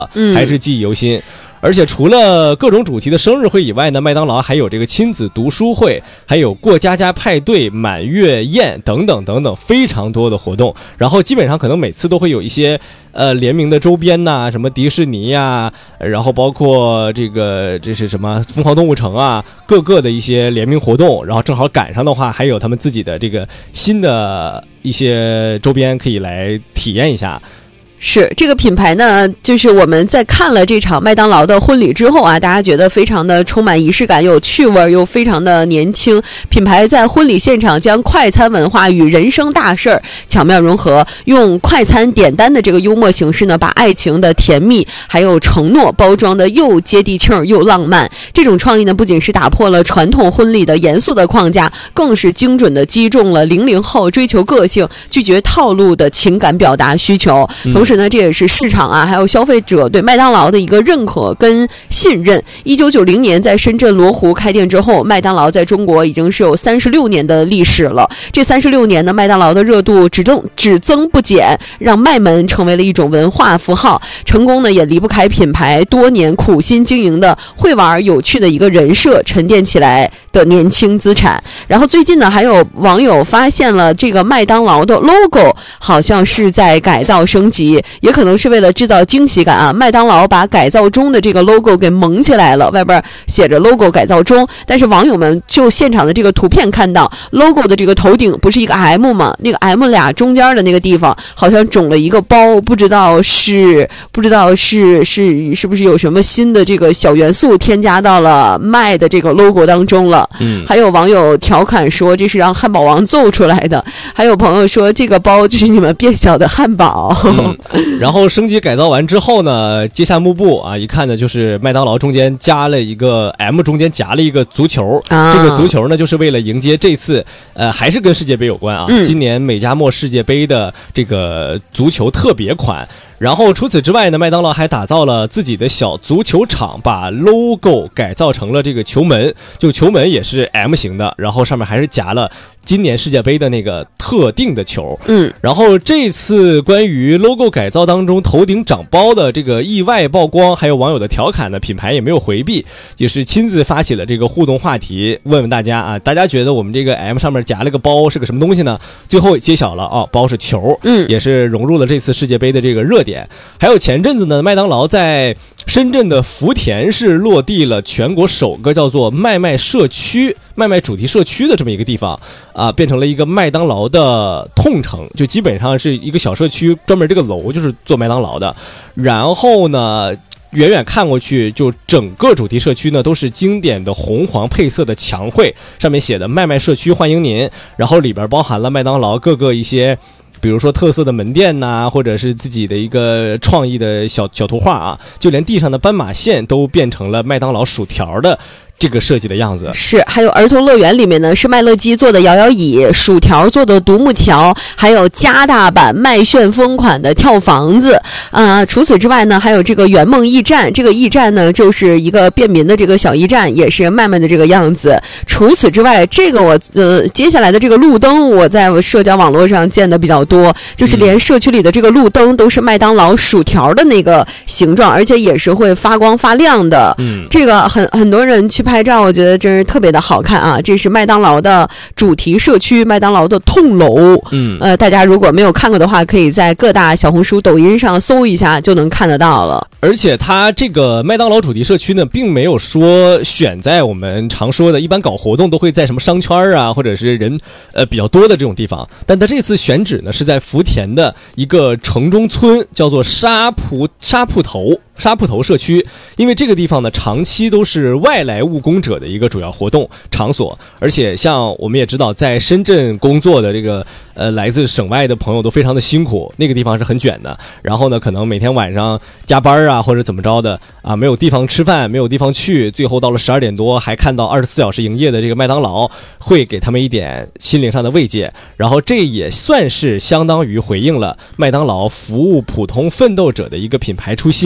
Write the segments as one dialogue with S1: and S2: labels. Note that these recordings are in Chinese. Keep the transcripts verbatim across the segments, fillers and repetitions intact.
S1: 嗯，
S2: 还是记忆犹新。而且除了各种主题的生日会以外呢，麦当劳还有这个亲子读书会，还有过家家派对、满月宴等等等等非常多的活动。然后基本上可能每次都会有一些呃联名的周边呐、啊，什么迪士尼呀、啊，然后包括这个这是什么疯狂动物城啊，各个的一些联名活动。然后正好赶上的话，还有他们自己的这个新的一些周边可以来体验一下。
S1: 是这个品牌呢，就是我们在看了这场麦当劳的婚礼之后啊，大家觉得非常的充满仪式感，有趣味又非常的年轻。品牌在婚礼现场将快餐文化与人生大事儿巧妙融合，用快餐点单的这个幽默形式呢，把爱情的甜蜜还有承诺包装的又接地气儿又浪漫。这种创意呢，不仅是打破了传统婚礼的严肃的框架，更是精准的击中了零零后追求个性、拒绝套路的情感表达需求。同时呢，这也是市场啊，还有消费者对麦当劳的一个认可跟信任。一九九零年在深圳罗湖开店之后，麦当劳在中国已经是有三十六年的历史了。这三十六年呢，麦当劳的热度只增只增不减，让麦门成为了一种文化符号。成功呢，也离不开品牌多年苦心经营的会玩有趣的一个人设沉淀起来的年轻资产。然后最近呢，还有网友发现了这个麦当劳的 logo 好像是在改造升级。也可能是为了制造惊喜感啊，麦当劳把改造中的这个 logo 给蒙起来了，外边写着 logo 改造中。但是网友们就现场的这个图片看到 logo 的这个头顶不是一个 M 吗？那个 M 俩中间的那个地方好像肿了一个包，不知道是不知道是是是不是有什么新的这个小元素添加到了麦的这个 logo 当中了。
S2: 嗯，
S1: 还有网友调侃说这是让汉堡王揍出来的，还有朋友说这个包就是你们变小的汉堡。
S2: 嗯然后升级改造完之后呢，接下幕布啊，一看呢就是麦当劳中间加了一个 M， 中间夹了一个足球、啊、这个足球呢就是为了迎接这次呃还是跟世界杯有关啊、嗯、今年美加墨世界杯的这个足球特别款。然后除此之外呢，麦当劳还打造了自己的小足球场，把 logo 改造成了这个球门，就球门也是 M 型的，然后上面还是夹了今年世界杯的那个特定的球。
S1: 嗯，
S2: 然后这次关于 logo 改造当中头顶长包的这个意外曝光，还有网友的调侃呢，品牌也没有回避，也是亲自发起了这个互动话题，问问大家啊，大家觉得我们这个 M 上面夹了个包是个什么东西呢？最后揭晓了啊，包是球，
S1: 嗯，
S2: 也是融入了这次世界杯的这个热点。还有前阵子呢，麦当劳在深圳的福田市落地了全国首个叫做麦麦社区、麦麦主题社区的这么一个地方啊，变成了一个麦当劳的痛城，就基本上是一个小社区，专门这个楼就是做麦当劳的。然后呢，远远看过去，就整个主题社区呢都是经典的红黄配色的墙绘，上面写的麦麦社区欢迎您，然后里边包含了麦当劳各个一些比如说特色的门店呐、啊，或者是自己的一个创意的小小图画啊，就连地上的斑马线都变成了麦当劳薯条的这个设计的样子。
S1: 是，还有儿童乐园里面呢是麦乐鸡做的摇摇椅，薯条做的独木桥，还有加大版麦旋风款的跳房子啊、呃。除此之外呢，还有这个圆梦驿站，这个驿站呢就是一个便民的这个小驿站，也是麦麦的这个样子。除此之外，这个我呃接下来的这个路灯，我在社交网络上见的比较多，就是连社区里的这个路灯都是麦当劳薯条的那个形状，而且也是会发光发亮的。
S2: 嗯，
S1: 这个很很多人去拍照，我觉得真是特别的好看啊！这是麦当劳的主题社区，麦当劳的痛楼。
S2: 嗯，
S1: 呃，大家如果没有看过的话，可以在各大小红书、抖音上搜一下，就能看得到了。
S2: 而且它这个麦当劳主题社区呢，并没有说选在我们常说的一般搞活动都会在什么商圈啊，或者是人呃比较多的这种地方，但它这次选址呢是在福田的一个城中村，叫做沙浦沙浦头。沙浦头社区，因为这个地方呢长期都是外来务工者的一个主要活动场所，而且像我们也知道在深圳工作的这个呃来自省外的朋友都非常的辛苦，那个地方是很卷的，然后呢可能每天晚上加班啊或者怎么着的啊，没有地方吃饭，没有地方去，最后到了十二点多还看到二十四小时营业的这个麦当劳，会给他们一点心灵上的慰藉，然后这也算是相当于回应了麦当劳服务普通奋斗者的一个品牌初心，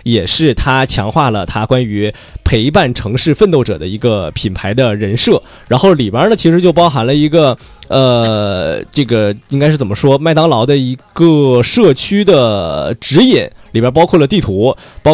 S2: 也是它强化了它关于陪伴城市奋斗者的一个品牌的人设。然后里边呢，其实就包含了一个呃，这个应该是怎么说？麦当劳的一个社区的指引，里边包括了地图，包